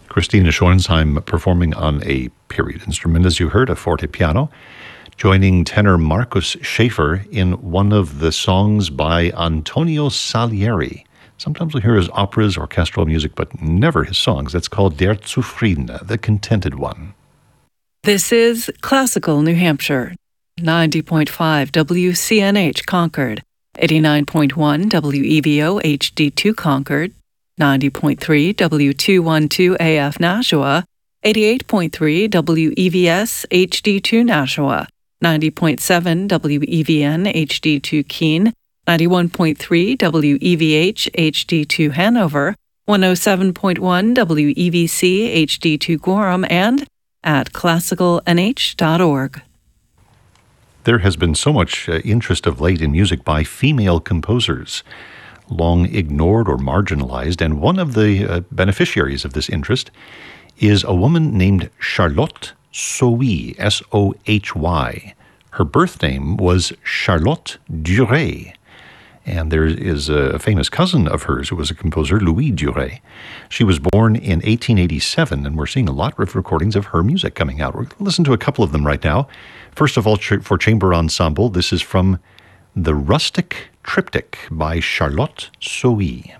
Christina Schornsheim performing on a period instrument, as you heard, a forte piano, joining tenor Marcus Schaefer in one of the songs by Antonio Salieri. Sometimes we hear his operas, orchestral music, but never his songs. That's called Der Zufriedene, the Contented One. This is Classical New Hampshire, 90.5 WCNH Concord, 89.1 WEVO HD2 Concord, 90.3 W212 AF Nashua, 88.3 WEVS HD2 Nashua, 90.7 WEVN HD2 Keene, 91.3 WEVH HD2 Hanover, 107.1 WEVC HD2 Gorham, and at classicalnh.org. There has been so much interest of late in music by female composers, long ignored or marginalized, and one of the beneficiaries of this interest is a woman named Charlotte Sohy, S-O-H-Y. Her birth name was Charlotte Duret, and there is a famous cousin of hers who was a composer, Louis Duret. She was born in 1887, and we're seeing a lot of recordings of her music coming out. We're going to listen to a couple of them right now. First of all, for chamber ensemble, this is from The Rustic Triptych by Charlotte Sohy.